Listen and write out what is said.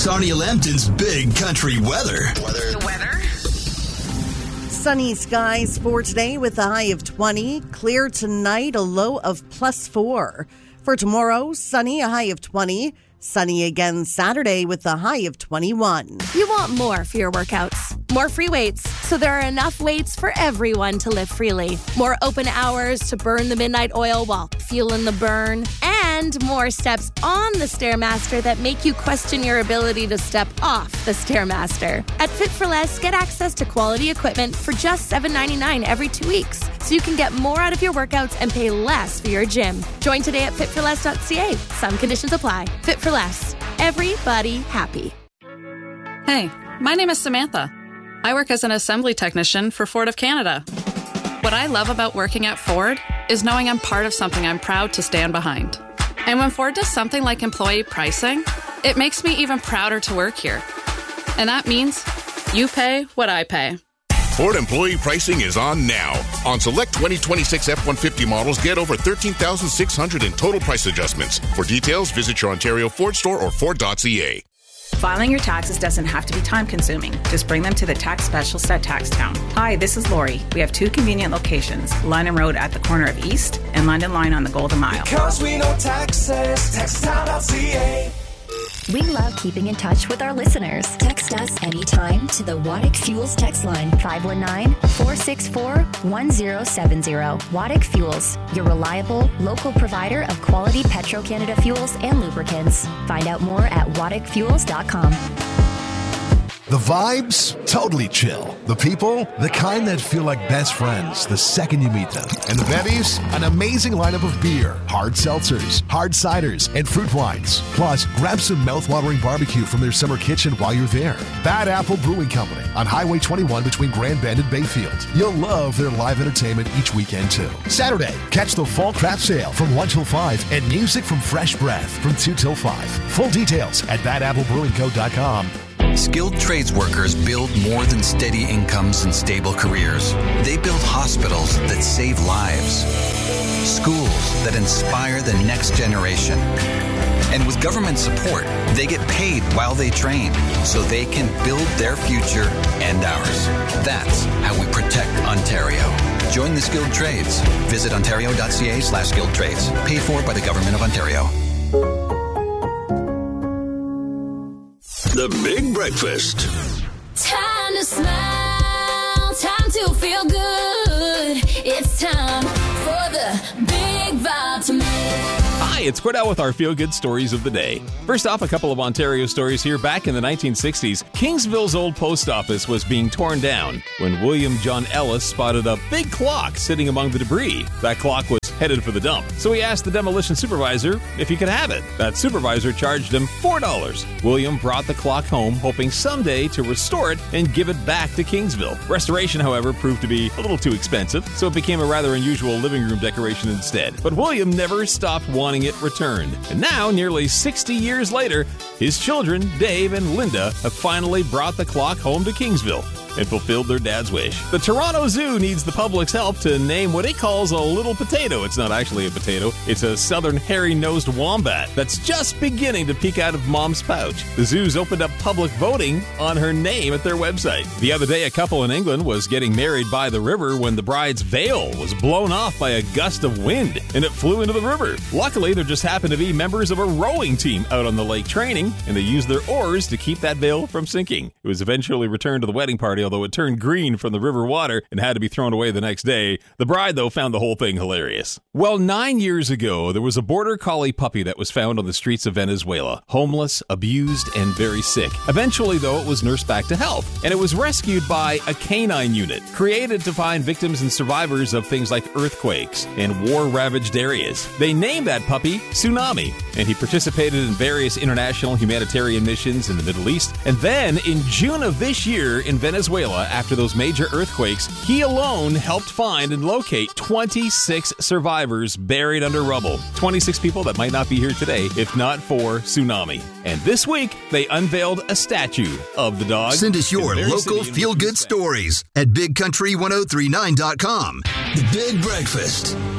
Sarnia Lambton's Big Country Weather. The weather? Sunny skies for today with a high of 20. Clear tonight, a low of +4. For tomorrow, sunny, a high of 20. Sunny again Saturday with a high of 21. You want more for your workouts. More free weights, so there are enough weights for everyone to live freely. More open hours to burn the midnight oil while feeling the burn. And more steps on the Stairmaster that make you question your ability to step off the Stairmaster. At Fit for Less, get access to quality equipment for just $7.99 every 2 weeks, so you can get more out of your workouts and pay less for your gym. Join today at fitforless.ca. Some conditions apply. Fit for Less. Everybody happy. Hey, my name is Samantha. I work as an assembly technician for Ford of Canada. What I love about working at Ford is knowing I'm part of something I'm proud to stand behind. And when Ford does something like employee pricing, it makes me even prouder to work here. And that means you pay what I pay. Ford employee pricing is on now. On select 2026 F-150 models, get over $13,600 in total price adjustments. For details, visit your Ontario Ford store or Ford.ca. Filing your taxes doesn't have to be time-consuming. Just bring them to the tax specialist at Taxtown. Hi, this is Lori. We have 2 convenient locations, London Road at the corner of East and London Line on the Golden Mile. Because we know taxes, taxtown.ca. We love keeping in touch with our listeners. Text us anytime to the Waddick Fuels text line, 519-464-1070. Waddick Fuels, your reliable, local provider of quality Petro-Canada fuels and lubricants. Find out more at waddickfuels.com. The vibes, totally chill. The people, the kind that feel like best friends the second you meet them. And the bevies, an amazing lineup of beer, hard seltzers, hard ciders, and fruit wines. Plus, grab some mouth-watering barbecue from their summer kitchen while you're there. Bad Apple Brewing Company on Highway 21 between Grand Bend and Bayfield. You'll love their live entertainment each weekend, too. Saturday, catch the Fall Craft Sale from 1 till 5 and music from Fresh Breath from 2 till 5. Full details at badapple.brewingco.com. Skilled trades workers build more than steady incomes and stable careers. They build hospitals that save lives, schools that inspire the next generation. And with government support, they get paid while they train so they can build their future and ours. That's how we protect Ontario. Join the skilled trades. Visit ontario.ca/skilled trades. Paid for by the Government of Ontario. The Big Breakfast. Time to smile, time to feel good. It's time for the Big Vibe to me. Hi, it's Cordell with our feel-good stories of the day. First off, a couple of Ontario stories here. Back in the 1960s, Kingsville's old post office was being torn down when William John Ellis spotted a big clock sitting among the debris. That clock was headed for the dump, so he asked the demolition supervisor if he could have it. That supervisor charged him $4. William brought the clock home, hoping someday to restore it and give it back to Kingsville. Restoration, however, proved to be a little too expensive, so it became a rather unusual living room decoration instead. But William never stopped wanting it returned. And now, nearly 60 years later, his children, Dave and Linda, have finally brought the clock home to Kingsville and fulfilled their dad's wish. The Toronto Zoo needs the public's help to name what it calls a little potato. It's not actually a potato. It's a southern hairy-nosed wombat that's just beginning to peek out of mom's pouch. The zoo's opened up public voting on her name at their website. The other day, a couple in England was getting married by the river when the bride's veil was blown off by a gust of wind, and it flew into the river. Luckily, there just happened to be members of a rowing team out on the lake training, and they used their oars to keep that veil from sinking. It was eventually returned to the wedding party, although it turned green from the river water and had to be thrown away the next day. The bride, though, found the whole thing hilarious. Well, 9 years ago, there was a border collie puppy that was found on the streets of Venezuela. Homeless, abused, and very sick. Eventually, though, it was nursed back to health, and it was rescued by a canine unit created to find victims and survivors of things like earthquakes and war-ravaged areas. They named that puppy Tsunami, and he participated in various international humanitarian missions in the Middle East. And then, in June of this year in Venezuela, after those major earthquakes, he alone helped find and locate 26 survivors buried under rubble. 26 people that might not be here today if not for Tsunami. And this week, they unveiled a statue of the dog. Send us your local feel-good stories at BigCountry1039.com. The Big Breakfast.